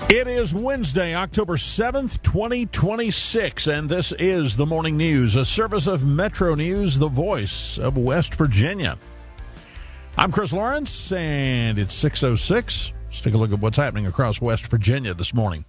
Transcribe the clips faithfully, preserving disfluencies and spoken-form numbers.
It is Wednesday, October seventh, twenty twenty-six, and this is the Morning News, a service of Metro News, the voice of West Virginia. I'm Chris Lawrence, and it's six oh six. Let's take a look at what's happening across West Virginia this morning.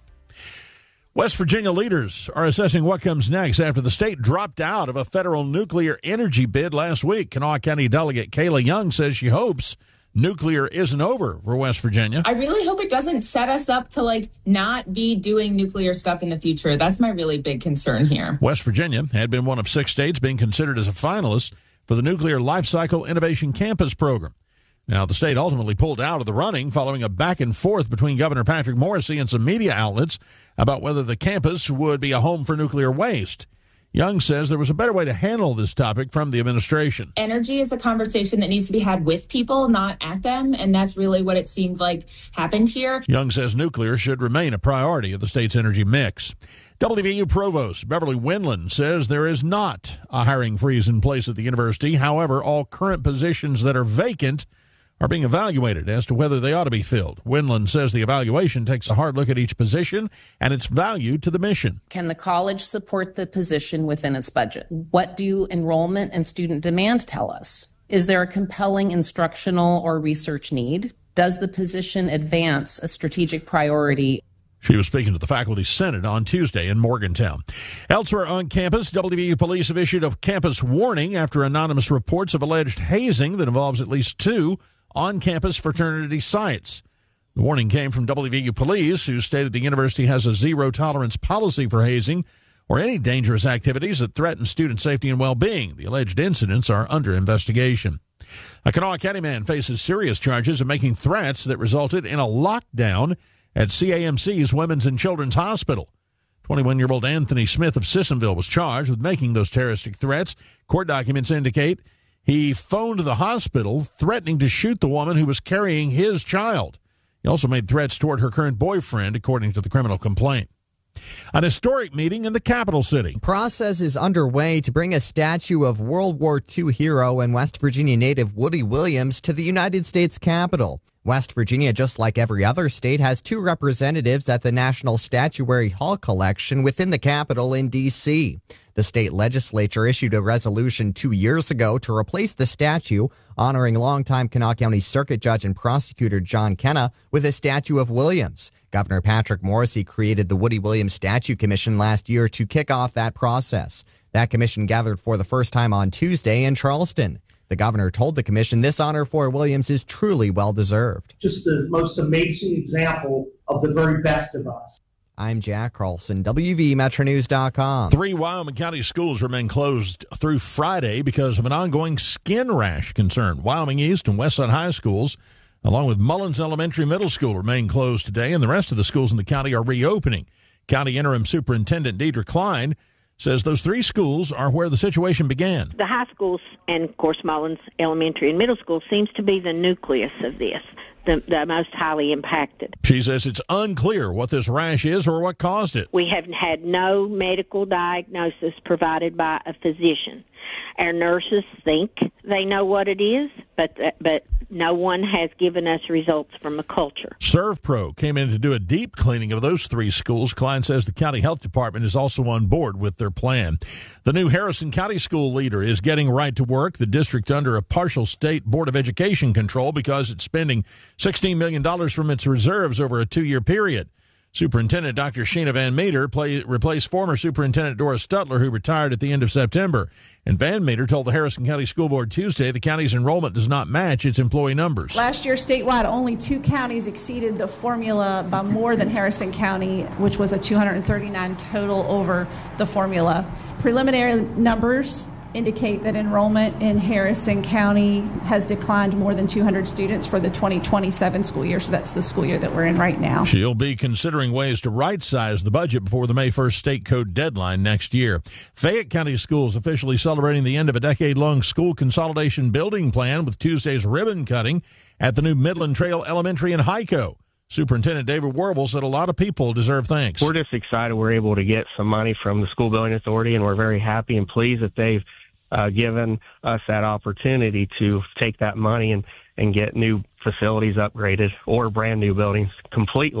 West Virginia leaders are assessing what comes next after the state dropped out of a federal nuclear energy bid last week. Kanawha County Delegate Kayla Young says she hopes nuclear isn't over for West Virginia. I really hope it doesn't set us up to like not be doing nuclear stuff in the future. That's my really big concern here. West Virginia had been one of six states being considered as a finalist for the Nuclear Life Cycle Innovation Campus program. Now, the state ultimately pulled out of the running following a back and forth between Governor Patrick Morrisey and some media outlets about whether the campus would be a home for nuclear waste. Young says there was a better way to handle this topic from the administration. Energy is a conversation that needs to be had with people, not at them, and that's really what it seemed like happened here. Young says nuclear should remain a priority of the state's energy mix. W V U Provost Beverly Windland says there is not a hiring freeze in place at the university. However, all current positions that are vacant are being evaluated as to whether they ought to be filled. Windland says the evaluation takes a hard look at each position and its value to the mission. Can the college support the position within its budget? What do enrollment and student demand tell us? Is there a compelling instructional or research need? Does the position advance a strategic priority? She was speaking to the Faculty Senate on Tuesday in Morgantown. Elsewhere on campus, W V U police have issued a campus warning after anonymous reports of alleged hazing that involves at least two on-campus fraternity sites. The warning came from W V U police, who stated the university has a zero-tolerance policy for hazing or any dangerous activities that threaten student safety and well-being. The alleged incidents are under investigation. A Kanawha County man faces serious charges of making threats that resulted in a lockdown at C A M C's Women's and Children's Hospital. twenty-one-year-old Anthony Smith of Sissonville was charged with making those terroristic threats. Court documents indicate he phoned the hospital threatening to shoot the woman who was carrying his child. He also made threats toward her current boyfriend, according to the criminal complaint. An historic meeting in the capital city. The process is underway to bring a statue of World War Two hero and West Virginia native Woody Williams to the United States Capitol. West Virginia, just like every other state, has two representatives at the National Statuary Hall collection within the Capitol in D C. The state legislature issued a resolution two years ago to replace the statue, honoring longtime Kanawha County Circuit Judge and Prosecutor John Kenna with a statue of Williams. Governor Patrick Morrisey created the Woody Williams Statue Commission last year to kick off that process. That commission gathered for the first time on Tuesday in Charleston. The governor told the commission this honor for Williams is truly well-deserved. Just the most amazing example of the very best of us. I'm Jack Carlson, W V Metro News dot com. Three Wyoming County schools remain closed through Friday because of an ongoing skin rash concern. Wyoming East and Westside High Schools, along with Mullins Elementary Middle School, remain closed today, and the rest of the schools in the county are reopening. County Interim Superintendent Deidre Klein says those three schools are where the situation began. The high schools and, of course, Mullins Elementary and Middle School seems to be the nucleus of this, the, the most highly impacted. She says it's unclear what this rash is or what caused it. We have had no medical diagnosis provided by a physician. Our nurses think they know what it is, but but no one has given us results from a culture. ServPro came in to do a deep cleaning of those three schools. Klein says the county health department is also on board with their plan. The new Harrison County school leader is getting right to work. The district under a partial state Board of Education control because it's spending sixteen million dollars from its reserves over a two-year period. Superintendent Doctor Sheena Van Meter play, replaced former Superintendent Doris Stutler, who retired at the end of September. And Van Meter told the Harrison County School Board Tuesday the county's enrollment does not match its employee numbers. Last year, statewide, only two counties exceeded the formula by more than Harrison County, which was a two hundred thirty-nine total over the formula. Preliminary numbers indicate that enrollment in Harrison County has declined more than two hundred students for the twenty twenty-seven school year, so that's the school year that we're in right now. She'll be considering ways to right-size the budget before the May first state code deadline next year. Fayette County Schools officially celebrating the end of a decade-long school consolidation building plan with Tuesday's ribbon cutting at the new Midland Trail Elementary in Hico. Superintendent David Werble said a lot of people deserve thanks. We're just excited we're able to get some money from the School Building Authority, and we're very happy and pleased that they've uh, given us that opportunity to take that money and, and get new facilities upgraded or brand new buildings completely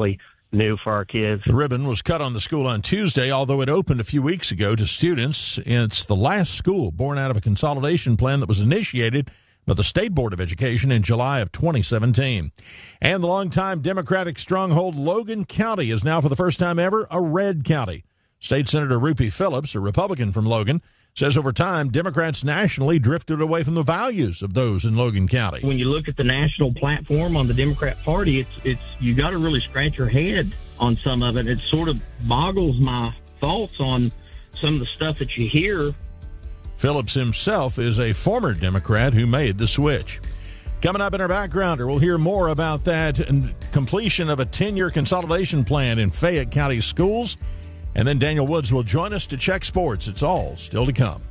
new for our kids. The ribbon was cut on the school on Tuesday, although it opened a few weeks ago to students. It's the last school born out of a consolidation plan that was initiated by the State Board of Education in July of twenty seventeen. And the longtime Democratic stronghold Logan County is now, for the first time ever, a red county. State Senator Rupi Phillips, a Republican from Logan, says over time Democrats nationally drifted away from the values of those in Logan County. When you look at the national platform on the Democrat Party, it's it's you got to really scratch your head on some of it. It sort of boggles my thoughts on some of the stuff that you hear. Phillips himself is a former Democrat who made the switch. Coming up in our backgrounder, we'll hear more about that and completion of a ten-year consolidation plan in Fayette County schools. And then Daniel Woods will join us to check sports. It's all still to come.